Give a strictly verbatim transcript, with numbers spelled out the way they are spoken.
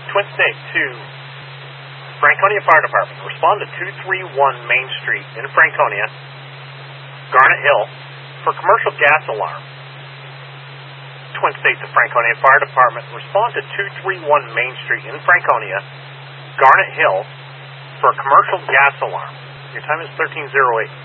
Twin State to Franconia Fire Department. Respond to two three one Main Street in Franconia, Garnet Hill, for commercial gas alarm. Twin State to Franconia Fire Department. Respond to two three one Main Street in Franconia, Garnet Hill, for a commercial gas alarm. Your time is thirteen oh eight.